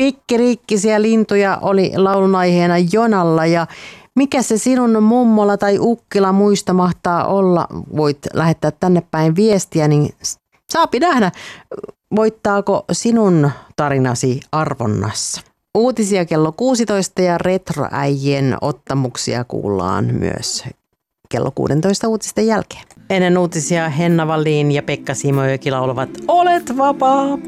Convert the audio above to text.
Rikkiriikkisiä lintuja oli laulun aiheena Jonalla ja mikä se sinun mummola tai ukkila muista mahtaa olla? Voit lähettää tänne päin viestiä, niin saapi nähdä, voittaako sinun tarinasi arvonnassa. Uutisia kello 16 ja retroäijien ottamuksia kuullaan myös kello 16 uutisten jälkeen. Ennen uutisia Henna Wallin ja Pekka Simojoki laulavat Olet vapaa.